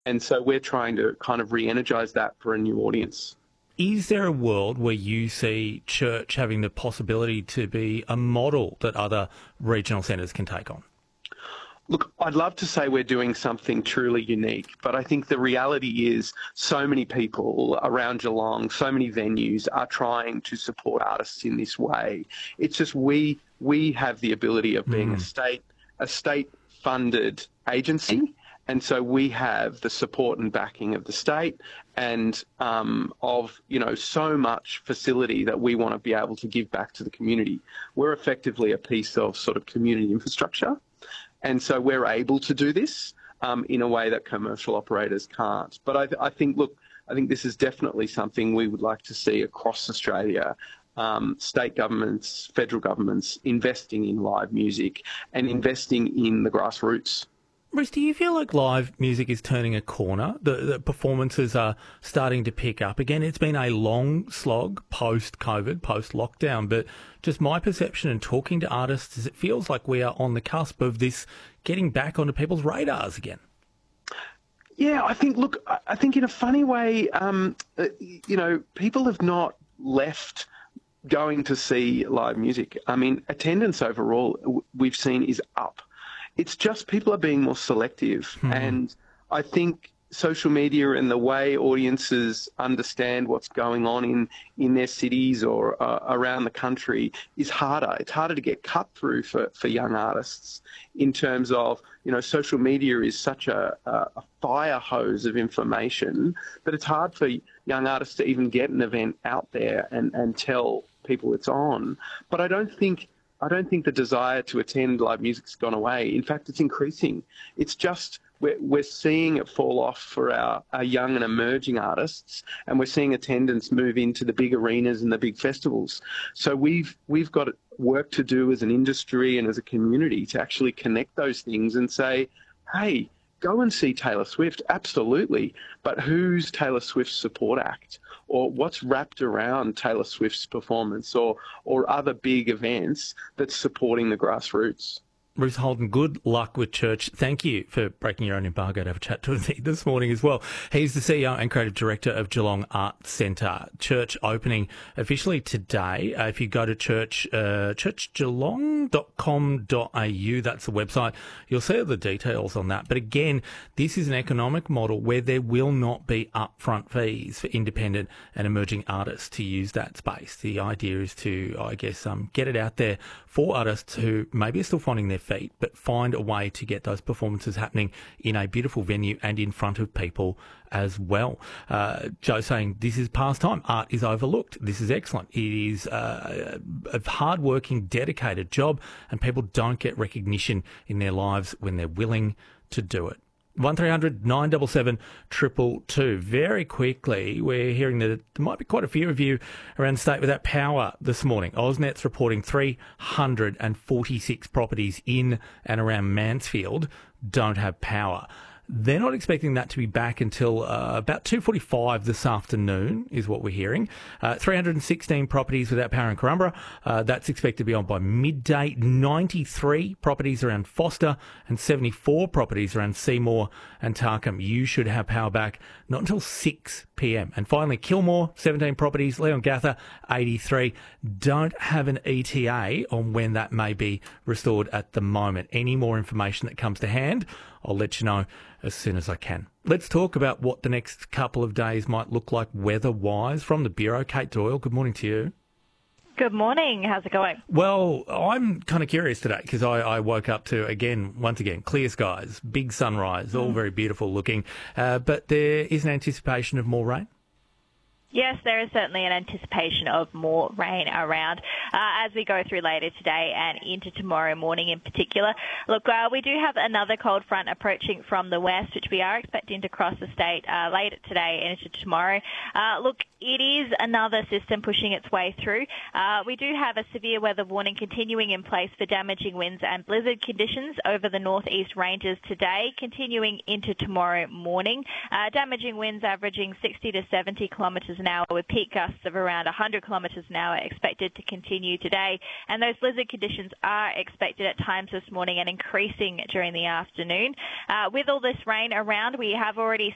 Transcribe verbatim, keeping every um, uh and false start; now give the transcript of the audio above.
And so we're trying to kind of re-energise that for a new audience. Is there a world where you see church having the possibility to be a model that other regional centres can take on? Look, I'd love to say we're doing something truly unique, but I think the reality is so many people around Geelong, so many venues are trying to support artists in this way. It's just we we have the ability of being mm. a state a state-funded agency, and so we have the support and backing of the state and um, of you know so much facility that we want to be able to give back to the community. We're effectively a piece of sort of community infrastructure. And so we're able to do this um, in a way that commercial operators can't. But I, th- I think, look, I think this is definitely something we would like to see across Australia. Um, state governments, federal governments investing in live music and investing in the grassroots. Rhys, do you feel like live music is turning a corner? The, the performances are starting to pick up again. It's been a long slog post-COVID, post-lockdown, but just my perception and talking to artists is it feels like we are on the cusp of this getting back onto people's radars again. Yeah, I think, look, I think in a funny way, um, you know, people have not left going to see live music. I mean, attendance overall we've seen is up. It's just people are being more selective. Hmm. And I think social media and the way audiences understand what's going on in, in their cities or uh, around the country is harder. It's harder to get cut through for, for young artists in terms of, you know, social media is such a, a fire hose of information that it's hard for young artists to even get an event out there and, and tell people it's on. But I don't think I don't think the desire to attend live music's gone away. In fact, it's increasing. It's just we're, we're seeing it fall off for our, our young and emerging artists, and we're seeing attendance move into the big arenas and the big festivals. So we've we've got work to do as an industry and as a community to actually connect those things and say, hey, go and see Taylor Swift, absolutely, but who's Taylor Swift's support act? Or what's wrapped around Taylor Swift's performance or or other big events that's supporting the grassroots? Rhys Holden, good luck with church. Thank you for breaking your own embargo to have a chat to me this morning as well. He's the C E O and Creative Director of Geelong Art Centre. Church opening officially today. Uh, if you go to church, uh, church geelong dot com dot a u, that's the website, you'll see all the details on that. But again, this is an economic model where there will not be upfront fees for independent and emerging artists to use that space. The idea is to, I guess, um, get it out there for artists who maybe are still finding their feet, but find a way to get those performances happening in a beautiful venue and in front of people as well. Uh, Joe saying this is past time. Art is overlooked. This is excellent. It is uh, a hard-working, dedicated job, and people don't get recognition in their lives when they're willing to do it. one three hundred nine seven seven two two two. Very quickly, we're hearing that there might be quite a few of you around the state without power this morning. AusNet's reporting three hundred forty-six properties in and around Mansfield don't have power. They're not expecting that to be back until uh, about two forty-five this afternoon, is what we're hearing. Uh, three hundred sixteen properties without power in Corumbra. Uh, that's expected to be on by midday. ninety-three properties around Foster and seventy-four properties around Seymour and Tarkham. You should have power back not until six p.m. And finally, Kilmore, seventeen properties. Leongatha, eighty-three. Don't have an E T A on when that may be restored at the moment. Any more information that comes to hand, I'll let you know as soon as I can. Let's talk about what the next couple of days might look like weather-wise. From the Bureau, Kate Doyle, good morning to you. Good morning. How's it going? Well, I'm kind of curious today because I, I woke up to, again, once again, clear skies, big sunrise, all very beautiful looking, uh, but there is an anticipation of more rain. Yes, there is certainly an anticipation of more rain around uh, as we go through later today and into tomorrow morning in particular. Look, uh, we do have another cold front approaching from the west, which we are expecting to cross the state uh, later today and into tomorrow. Uh, look, it is another system pushing its way through. Uh, we do have a severe weather warning continuing in place for damaging winds and blizzard conditions over the northeast ranges today, continuing into tomorrow morning. Uh, damaging winds averaging sixty to seventy kilometres an hour with peak gusts of around one hundred kilometres an hour expected to continue today. And those blizzard conditions are expected at times this morning and increasing during the afternoon. Uh, with all this rain around, we have already